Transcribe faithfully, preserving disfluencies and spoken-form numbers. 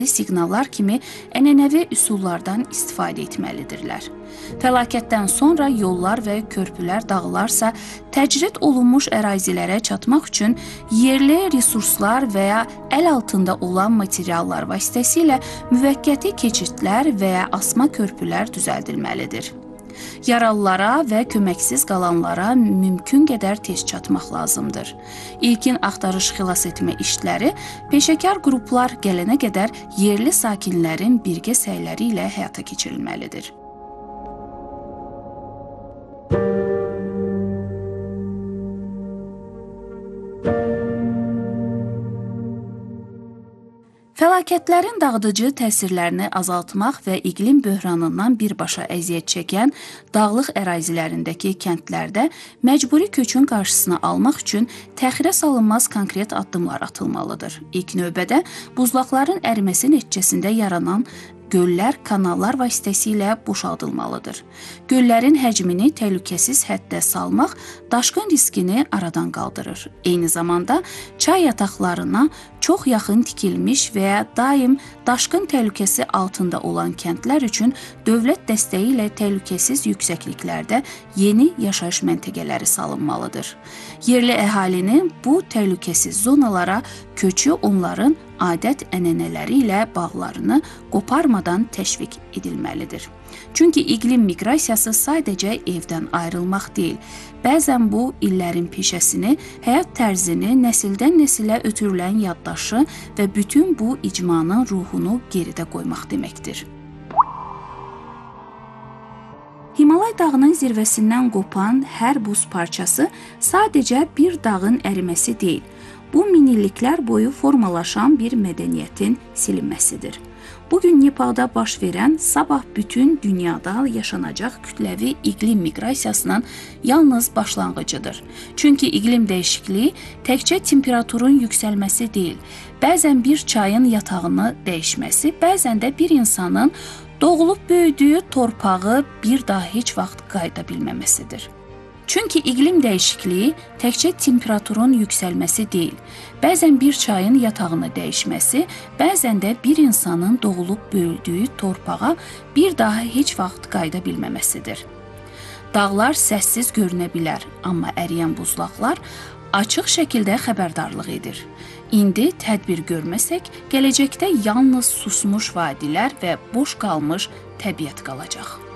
siqnallar kimi ənənəvi üsullardan istifadə etməlidirlər. Fəlakətdən sonra yollar və körpülər dağılarsa, təcrid olunmuş ərazilərə çatmaq üçün yerli resurslar və ya əl altında olan materiallar vasitəsilə müvəqqəti keçidlər və ya asma körpülər düzəldilməlidir. Yaralılara və köməksiz qalanlara mümkün qədər tez çatmaq lazımdır. İlkin axtarış xilas etmə işləri peşəkar qruplar gələnə qədər yerli sakinlərin birgə səyləri ilə həyata keçirilməlidir. Fəlakətlərin dağıdıcı təsirlərini azaltmaq və iqlim böhranından birbaşa əziyyət çəkən dağlıq ərazilərindəki kəndlərdə məcburi köçün qarşısını almaq üçün təxirə salınmaz konkret addımlar atılmalıdır. İlk növbədə buzlaqların əriməsi nəticəsində yaranan göllər, kanallar vasitəsilə boşaldılmalıdır. Göllərin həcmini təhlükəsiz həddə salmaq daşqın riskini aradan qaldırır. Eyni zamanda çay yataqlarına çox yaxın tikilmiş və ya daim daşqın təhlükəsi altında olan kəndlər üçün dövlət dəstəyi ilə təhlükəsiz yüksəkliklərdə yeni yaşayış məntəqələri salınmalıdır. Yerli əhalinin bu təhlükəsiz zonalara köçü onların adət-ənənələri ilə bağlarını qoparmadan təşviq edilməlidir. Çünki iqlim miqrasiyası sadəcə evdən ayrılmaq deyil, bəzən bu illərin peşəsini, həyat tərzini, nəsildən nəsilə ötürülən yaddaşı və bütün bu icmanın ruhunu geridə qoymaq deməkdir. Himalay dağının zirvəsindən qopan hər buz parçası sadəcə bir dağın əriməsi deyil, bu minilliklər boyu formalaşan bir mədəniyyətin silinməsidir. Bugün Nepalda baş verən, sabah bütün dünyada yaşanacaq kütləvi iqlim miqrasiyasının yalnız başlanğıcıdır. Çünki iqlim dəyişikliyi təkcə temperaturun yüksəlməsi deyil, bəzən bir çayın yatağını dəyişməsi, bəzən də bir insanın doğulub böyüdüyü torpağı bir daha heç vaxt qayıda bilməməsidir. Çünki iqlim dəyişikliyi təkcə temperaturun yüksəlməsi deyil, bəzən bir çayın yatağını dəyişməsi, bəzən də bir insanın doğulub böyüdüyü torpağa bir daha heç vaxt qayıda bilməməsidir. Dağlar səssiz görünə bilər, amma əriyən buzlaqlar açıq şəkildə xəbərdarlıq edir. İndi tədbir görməsək, gələcəkdə yalnız susmuş vadilər və boş qalmış təbiət qalacaq.